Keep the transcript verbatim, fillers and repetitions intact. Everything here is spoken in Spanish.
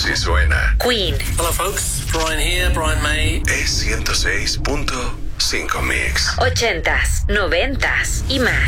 Así suena. Queen. Hello folks, Brian here, Brian May. Es ciento seis punto cinco Mix. Ochentas, noventas y más.